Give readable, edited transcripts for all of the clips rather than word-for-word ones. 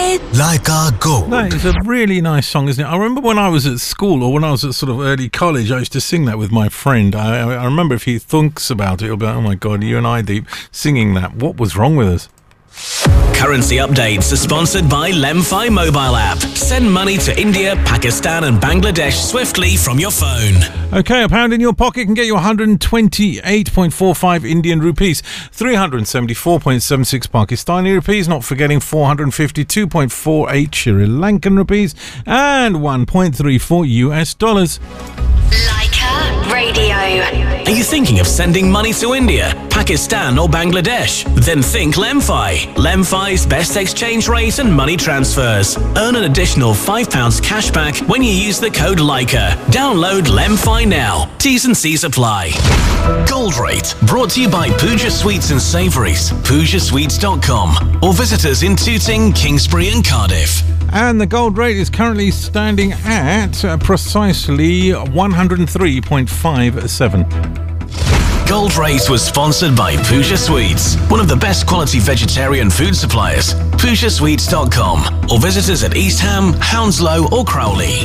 Laika Gold. That is a really nice song, isn't it? I remember when I was at school or when I was at sort of early college, I used to sing that with my friend. I remember if he thinks about it, he'll be like, oh my God, you and I, Deep, singing that. What was wrong with us? Currency updates are sponsored by Lemfi mobile app. Send money to India, Pakistan and Bangladesh swiftly from your phone. Okay, £1 in your pocket can get you 128.45 Indian rupees, 374.76 Pakistani rupees, not forgetting 452.48 Sri Lankan rupees, and 1.34 US dollars. Laika Radio. Are you thinking of sending money to India, Pakistan or Bangladesh? Then think Lemfi. Lemfi's best exchange rate and money transfers. Earn an additional £5 cash back when you use the code Laika. Download Lemfi now. T's and C's apply. Gold Rate, brought to you by Pooja Sweets and Savouries, PoojaSweets.com, or visit us in Tooting, Kingsbury and Cardiff. And the gold rate is currently standing at precisely 103.57. Gold Rate was sponsored by Pooja Sweets, one of the best quality vegetarian food suppliers. PoojaSweets.com, or visit us at East Ham, Hounslow or Crowley.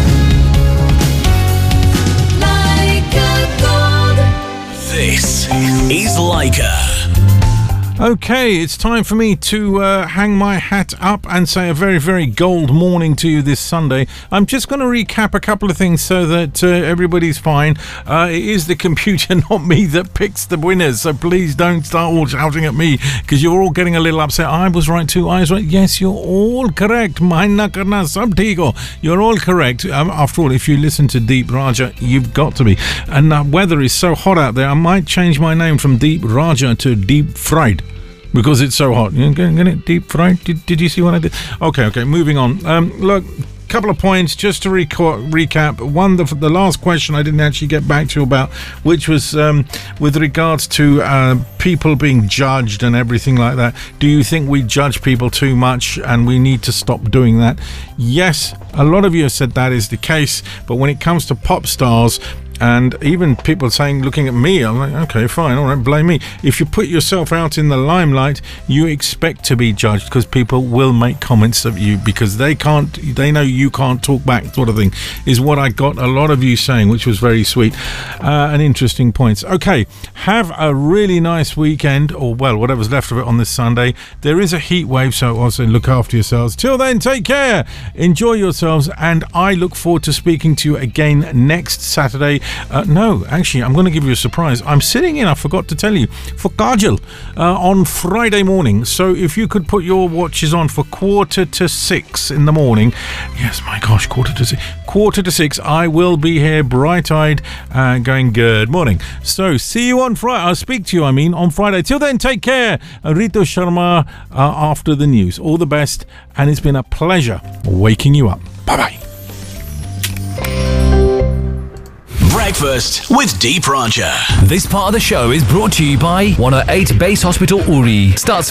This is Laika. Okay, it's time for me to hang my hat up and say a very, very gold morning to you this Sunday. I'm just going to recap a couple of things so that everybody's fine. It is the computer, not me, that picks the winners. So please don't start all shouting at me because you're all getting a little upset. I was right too. I was right. Yes, you're all correct. You're all correct. After all, if you listen to Deep Raja, you've got to be. And the weather is so hot out there, I might change my name from Deep Raja to Deep Fried. Because it's so hot. You get it? Deep fried? Did you see what I did? Okay, moving on. Look, couple of points just to recap. One, the last question I didn't actually get back to you about, which was with regards to people being judged and everything like that. Do you think we judge people too much and we need to stop doing that? Yes, a lot of you have said that is the case, but when it comes to pop stars, and even people saying, looking at me, I'm like, okay, fine, all right, blame me. If you put yourself out in the limelight, you expect to be judged because people will make comments of you because they know you can't talk back, sort of thing, is what I got a lot of you saying, which was very sweet and interesting points. Okay, have a really nice weekend, or well, whatever's left of it on this Sunday. There is a heat wave, so also look after yourselves. Till then, take care, enjoy yourselves, and I look forward to speaking to you again next Saturday. No, actually, I'm going to give you a surprise. I'm sitting in, I forgot to tell you, for Kajal on Friday morning. So if you could put your watches on for 5:45 in the morning. Yes, my gosh, 5:45, I will be here bright-eyed going, good morning. So see you on Friday. I'll speak to you, on Friday. Till then, take care. Ritu Sharma after the news. All the best, and it's been a pleasure waking you up. Bye-bye. Breakfast with Deep Raja. This part of the show is brought to you by 108 Base Hospital Uri. Starts